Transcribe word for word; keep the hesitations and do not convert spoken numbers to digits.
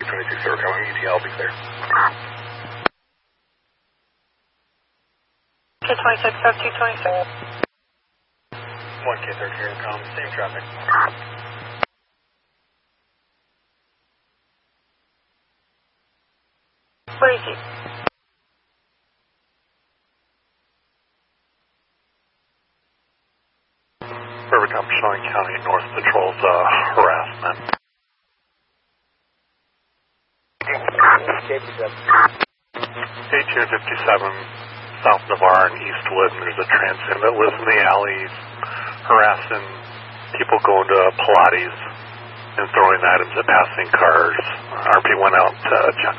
twenty-six, we're coming, E T L, be clear. K twenty-six, F two twenty-six. one K thirty here, com, same traffic. Where is he? Birmingham, Showing County, North Patrol's uh, harassment. eighteen fifty-seven, South Navarre and Eastwood, and there's a transient that lives in the alleys harassing people going to Pilates and throwing items at passing cars. R P went out to check